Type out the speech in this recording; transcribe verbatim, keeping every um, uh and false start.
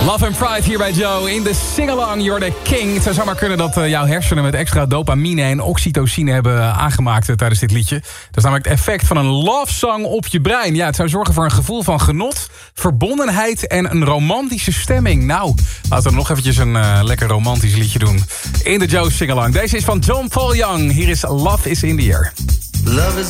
Love and Pride hier bij Joe in de sing-along You're the King. Het zou zomaar kunnen dat uh, jouw hersenen met extra dopamine en oxytocine hebben aangemaakt uh, tijdens dit liedje. Dat is namelijk het effect van een love song op je brein. Ja, het zou zorgen voor een gevoel van genot, verbondenheid en een romantische stemming. Nou, laten we nog eventjes een uh, lekker romantisch liedje doen in de Joe sing-along. Deze is van John Paul Young. Hier is Love is in the Air. Love is